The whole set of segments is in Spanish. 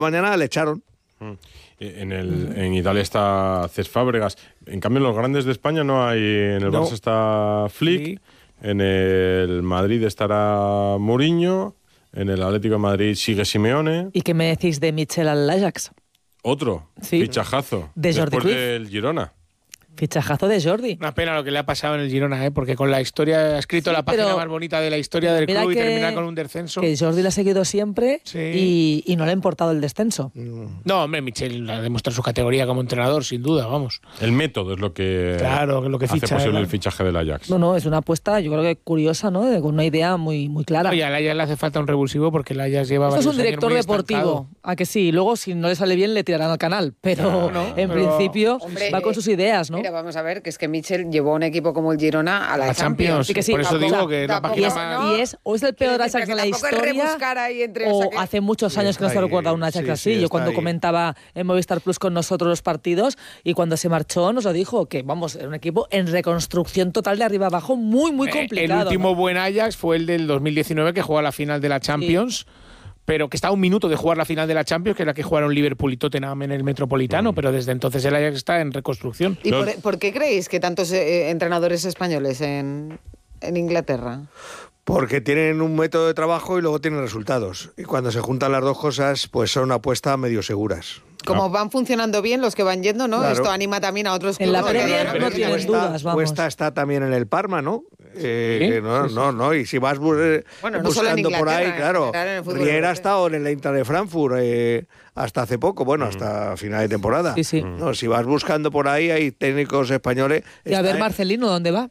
mañana le echaron. En Italia está Cesc Fábregas. En cambio, en los grandes de España no hay. En el Barça está Flick. En el Madrid estará Mourinho. En el Atlético de Madrid sigue Simeone. ¿Y qué me decís de Michel al Ajax? Otro fichajazo. De Jordi después Cruyff. del Girona. Fichajazo de Jordi. Una pena lo que le ha pasado en el Girona, porque con la historia ha escrito la página más bonita de la historia del club y termina con un descenso. Que Jordi la ha seguido siempre y no le ha importado el descenso. No, hombre, Michel ha demostrado su categoría como entrenador, sin duda, vamos. El método es lo que, hace ficha, posible el fichaje del Ajax. No, es una apuesta, yo creo que curiosa, ¿no? Con una idea muy, muy clara. Oye, al Ajax le hace falta un revulsivo porque el Ajax lleva varios Esto es un director años muy deportivo, estancado. a que sí. Luego, si no le sale bien, le tirarán al canal. Pero principio va con sus ideas, ¿no? Mira, vamos a ver, que es que Michel llevó a un equipo como el Girona a la Champions. Sí que sí. Por eso digo que la página más... o es el peor Ajax de la historia, o hace muchos años que no se recuerda un Ajax así. Yo cuando comentaba en Movistar Plus con nosotros los partidos, y cuando se marchó nos lo dijo, que vamos, era un equipo en reconstrucción total de arriba abajo, muy, muy complicado. El último buen Ajax fue el del 2019, que jugó a la final de la Champions. Pero que está a un minuto de jugar la final de la Champions, que es la que jugaron Liverpool y Tottenham en el Metropolitano, pero desde entonces el Ajax está en reconstrucción. ¿Y por qué creéis que tantos entrenadores españoles en Inglaterra? Porque tienen un método de trabajo y luego tienen resultados. Y cuando se juntan las dos cosas, pues son una apuesta medio seguras. Como van funcionando bien los que van yendo, ¿no? Claro. Esto anima también a otros clubes. En la Premier no tienes dudas, vamos. Cuesta está también en el Parma, ¿no? No, y si vas buscando por ahí, claro. Riera ha estado en el Eintracht de Frankfurt hasta hace poco, hasta final de temporada. Sí. No, si vas buscando por ahí, hay técnicos españoles. Y a ver Marcelino, ¿dónde va?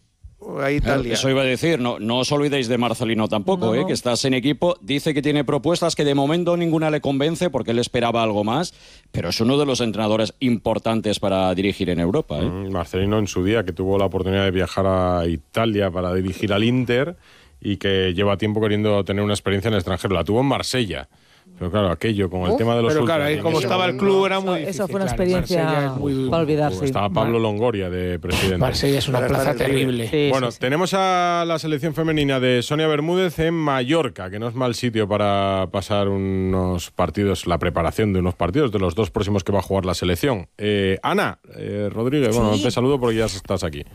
A Italia. Eso iba a decir, no os olvidéis de Marcelino tampoco, que estás en equipo, dice que tiene propuestas que de momento ninguna le convence porque él esperaba algo más, pero es uno de los entrenadores importantes para dirigir en Europa. Marcelino en su día, que tuvo la oportunidad de viajar a Italia para dirigir al Inter y que lleva tiempo queriendo tener una experiencia en el extranjero, la tuvo en Marsella. Pero claro, aquello con el tema de los pero ultras, claro, ahí como estaba el club era muy difícil. Eso fue una experiencia para olvidarse. Estaba Pablo Longoria de presidente. Marsella es una plaza terrible. Tenemos a la selección femenina de Sonia Bermúdez en Mallorca, que no es mal sitio para pasar unos partidos, la preparación de unos partidos, de los dos próximos que va a jugar la selección. Ana Rodríguez, te saludo porque ya estás aquí.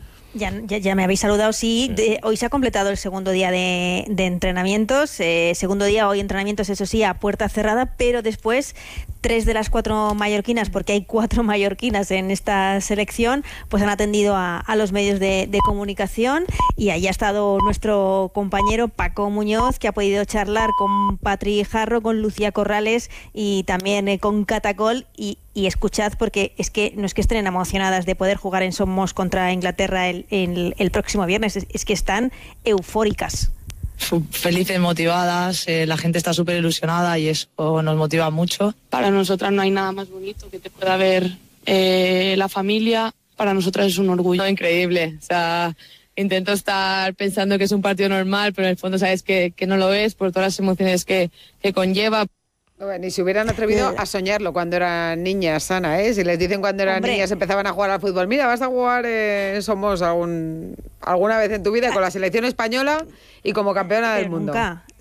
Ya me habéis saludado, sí. Hoy se ha completado el segundo día de entrenamientos. Segundo día, hoy entrenamientos, eso sí, a puerta cerrada, pero después 3 de las 4 mallorquinas, porque hay 4 mallorquinas en esta selección, pues han atendido a los medios de comunicación, y ahí ha estado nuestro compañero Paco Muñoz, que ha podido charlar con Patri Jarro, con Lucía Corrales y también con Catacol, y escuchad, porque es que no es que estén emocionadas de poder jugar en Somos contra Inglaterra el próximo viernes, es que están eufóricas. Felices, motivadas, la gente está súper ilusionada y eso nos motiva mucho. Para nosotras no hay nada más bonito que te pueda ver la familia. Para nosotras es un orgullo increíble. O sea, intento estar pensando que es un partido normal, pero en el fondo sabes que no lo es por todas las emociones que conlleva. Ni se hubieran atrevido a soñarlo cuando eran niñas, Ana, ¿eh? Si les dicen cuando eran niñas empezaban a jugar al fútbol, mira, vas a jugar Somos alguna vez en tu vida con la selección española y como campeona del mundo.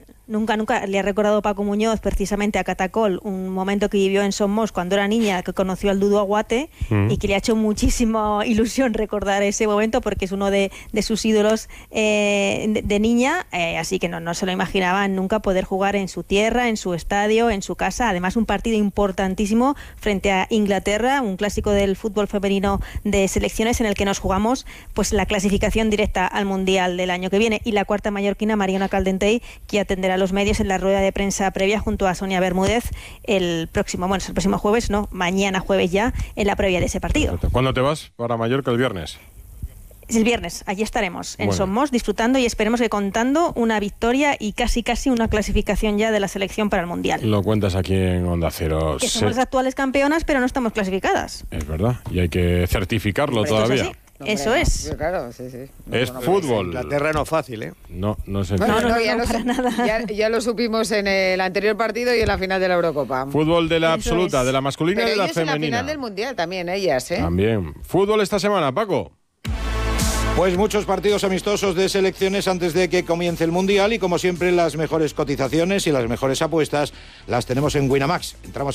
Nunca le ha recordado Paco Muñoz precisamente a Catacol un momento que vivió en Somos cuando era niña, que conoció al Dudu Aguate, y que le ha hecho muchísima ilusión recordar ese momento porque es uno de sus ídolos de niña, así que no se lo imaginaban nunca poder jugar en su tierra, en su estadio, en su casa. Además, un partido importantísimo frente a Inglaterra, un clásico del fútbol femenino de selecciones en el que nos jugamos pues la clasificación directa al Mundial del año que viene, y la cuarta mallorquina, Mariona Caldentey, que atenderá a los medios en la rueda de prensa previa junto a Sonia Bermúdez el próximo jueves, mañana jueves ya, en la previa de ese partido. ¿Cuándo te vas para Mallorca? ¿El viernes? Es el viernes, allí estaremos en Somos disfrutando y esperemos que contando una victoria y casi una clasificación ya de la selección para el Mundial. Lo cuentas aquí en Onda Cero. Que somos las actuales campeonas, pero no estamos clasificadas. Es verdad, y hay que certificarlo todavía. Eso es. Claro, sí. Es fútbol. Inglaterra no es fácil, ¿eh? No es No, para nada. Ya lo supimos en el anterior partido y en la final de la Eurocopa. Fútbol de la absoluta, de la masculina y de la femenina. En la final del Mundial también, ellas, ¿eh? También. Fútbol esta semana, Paco. Pues muchos partidos amistosos de selecciones antes de que comience el Mundial, y como siempre las mejores cotizaciones y las mejores apuestas las tenemos en Winamax. Entramos